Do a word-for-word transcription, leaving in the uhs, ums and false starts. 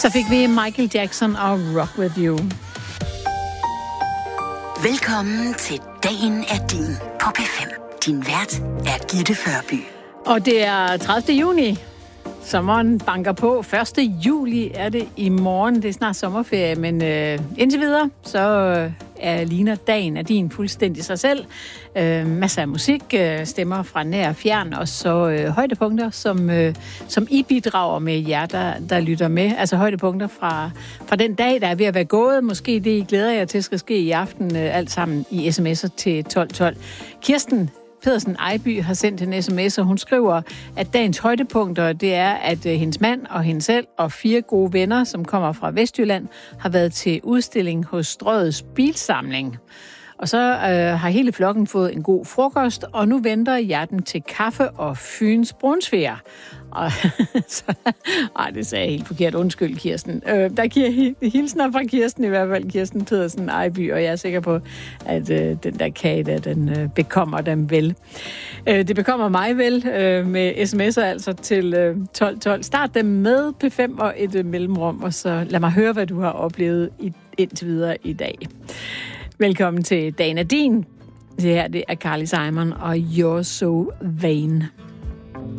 Så fik vi Michael Jackson og Rock With You. Velkommen til Dagen er din på P fem. Din vært er Gitte Førby. Og det er tredivte juni. Sommeren banker på. første juli er det i morgen. Det er snart sommerferie, men øh, indtil videre, så er ligner dagen af din fuldstændig sig selv. Øh, masser af musik, øh, stemmer fra nær og fjern, og så øh, højdepunkter, som, øh, som I bidrager med jer, der, der lytter med. Altså højdepunkter fra, fra den dag, der er ved at være gået. Måske det, I glæder jer til, skal ske i aften, øh, alt sammen i sms'er til tolv tolv. Kirsten Pedersen Ejby har sendt en sms, og hun skriver, at dagens højdepunkter, det er, at hendes mand og hende selv og fire gode venner, som kommer fra Vestjylland, har været til udstilling hos Strødets Bilsamling. Og så øh, har hele flokken fået en god frokost, og nu venter hjerten til kaffe og Fyns brunsviger. Og så, ej, det sagde jeg helt forkert. Undskyld, Kirsten. Øh, der giver hilsner fra Kirsten, i hvert fald Kirsten Pedersen Ejby, og jeg er sikker på, at øh, den der kage, der, den øh, bekommer dem vel. Øh, det bekommer mig vel øh, med sms'er altså til øh, tolv tolv. Start dem med P fem og et øh, mellemrum, og så lad mig høre, hvad du har oplevet i, indtil videre i dag. Velkommen til Dagen er din. Det her, det er Carly Simon og You're So Vain.